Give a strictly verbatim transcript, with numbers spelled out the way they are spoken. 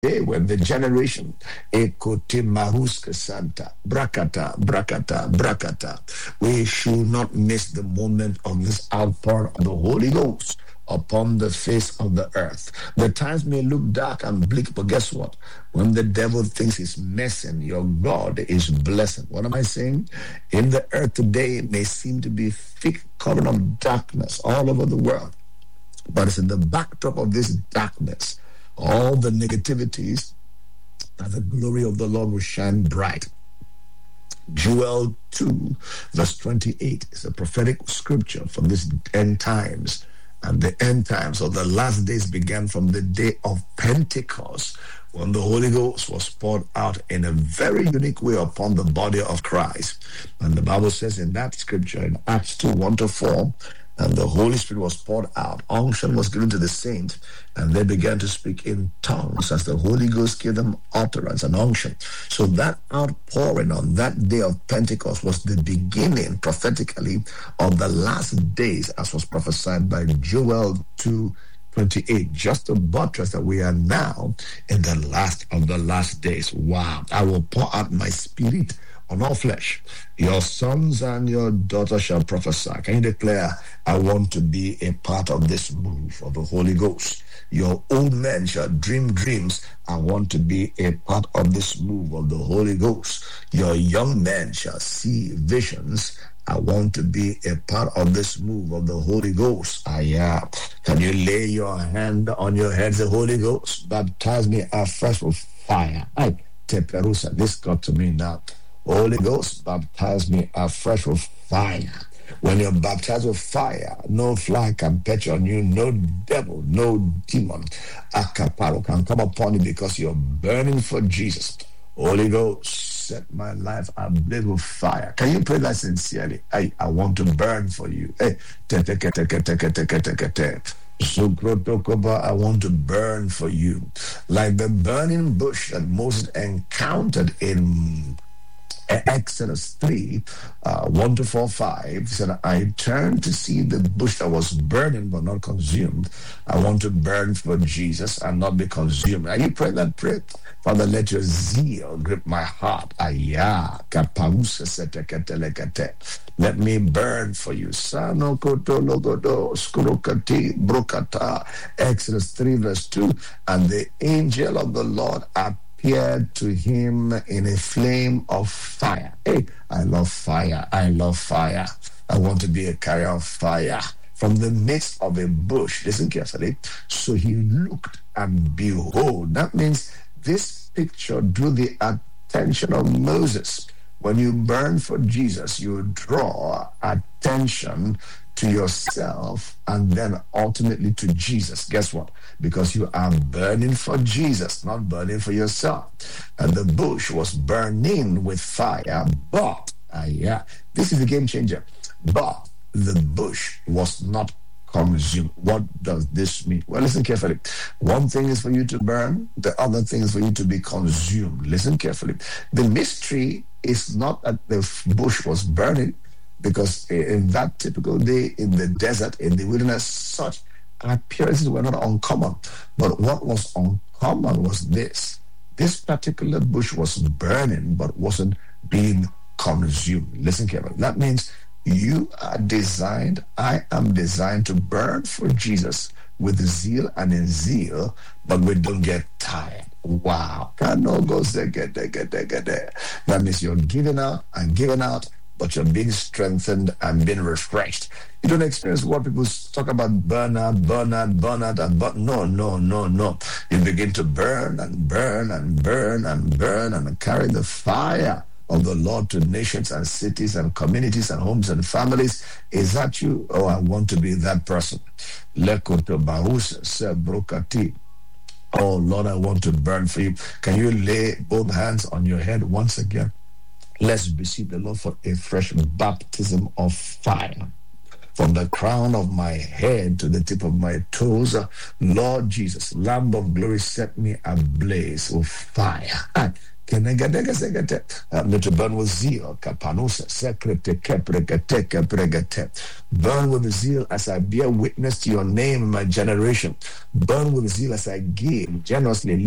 They were the generation. Ekote Maruska Santa. Brakata, Brakata, Brakata. We should not miss the moment of this outpour of the Holy Ghost upon the face of the earth. The times may look dark and bleak, but guess what? When the devil thinks he's messing, your God is blessing. What am I saying? In the earth today, it may seem to be thick cover of darkness all over the world. But it's in the backdrop of this darkness, all the negativities, that the glory of the Lord will shine bright. Joel two, verse twenty-eight is a prophetic scripture from this end times. And the end times of the last days began from the day of Pentecost, when the Holy Ghost was poured out in a very unique way upon the body of Christ. And the Bible says in that scripture in Acts two, one to four, and the Holy Spirit was poured out. Unction was given to the saints, and they began to speak in tongues as the Holy Ghost gave them utterance and unction. So that outpouring on that day of Pentecost was the beginning, prophetically, of the last days, as was prophesied by Joel two twenty-eight. Just to buttress that we are now in the last of the last days. Wow. I will pour out my spirit on all flesh. Your sons and your daughters shall prophesy. Can you declare, I want to be a part of this move of the Holy Ghost? Your old men shall dream dreams. I want to be a part of this move of the Holy Ghost. Your young men shall see visions. I want to be a part of this move of the Holy Ghost. I uh, Can you lay your hand on your head, the Holy Ghost? Baptize me afresh with fire. I Teperusa, this got to me now. Holy Ghost, baptize me afresh with fire. When you're baptized with fire, no fly can perch on you, no devil, no demon, acaparo can come upon you, because you're burning for Jesus. Holy Ghost, set my life ablaze with fire. Can you pray that sincerely? I, I want to burn for you. Hey, te te te te te te te te te te. I want to burn for you. Like the burning bush that Moses encountered in Exodus three, uh, one to four, five, he said, I turned to see the bush that was burning but not consumed. I want to burn for Jesus and not be consumed. Are you praying that prayer? Father, let your zeal grip my heart. Aya, kapausa seteketelekete. Let me burn for you. Sano koto logodo, skurukati, brokata. Exodus three, verse two. And the angel of the Lord appeared appeared to him in a flame of fire. Hey, I love fire. I love fire. I want to be a carrier of fire from the midst of a bush. Listen carefully. So he looked, and behold, that means this picture drew the attention of Moses. When you burn for Jesus, you draw attention to yourself and then ultimately to Jesus. Guess what? Because you are burning for Jesus, not burning for yourself. And the bush was burning with fire, but, uh, yeah, this is the game changer. But the bush was not consumed. What does this mean? Well, listen carefully. One thing is for you to burn, the other thing is for you to be consumed. Listen carefully. The mystery is not that the bush was burning, because in that typical day in the desert, in the wilderness, such appearances were not uncommon. But what was uncommon was this. This particular bush was burning but wasn't being consumed. Listen carefully. That means you are designed, I am designed to burn for Jesus with zeal and in zeal, but we don't get tired. Wow. That means you're giving out and giving out, but you're being strengthened and being refreshed. You don't experience what people talk about, burn out, burn out, burn out, and burn. No, no, no, no. You begin to burn and burn and burn and burn and carry the fire of the Lord to nations and cities and communities and homes and families. Is that you? Oh, I want to be that person. Oh, Lord, I want to burn for you. Can you lay both hands on your head once again? Let's receive the Lord for a fresh baptism of fire. From the crown of my head to the tip of my toes, Lord Jesus, Lamb of glory, set me ablaze with fire. Help me to burn with zeal. Burn with zeal as I bear witness to your name in my generation. Burn with zeal as I give generously.